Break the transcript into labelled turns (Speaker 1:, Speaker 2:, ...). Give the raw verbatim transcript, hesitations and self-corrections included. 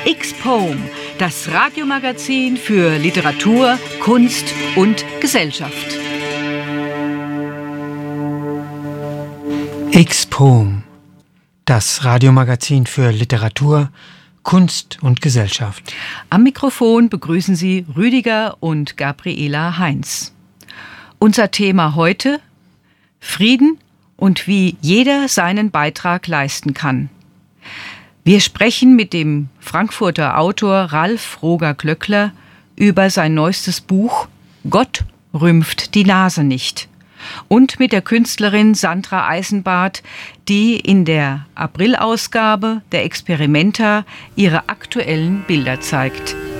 Speaker 1: X-Poem, das Radiomagazin für Literatur, Kunst und Gesellschaft.
Speaker 2: X-Poem, das Radiomagazin für Literatur, Kunst und Gesellschaft.
Speaker 1: Am Mikrofon begrüßen Sie Rüdiger und Gabriela Heinz. Unser Thema heute: Frieden und wie jeder seinen Beitrag leisten kann. Wir sprechen mit dem Frankfurter Autor Ralf Roger-Glöckler über sein neuestes Buch Gott rümpft die Nase nicht und mit der Künstlerin Sandra Eisenbart, die in der Aprilausgabe der Experimenta ihre aktuellen Bilder zeigt.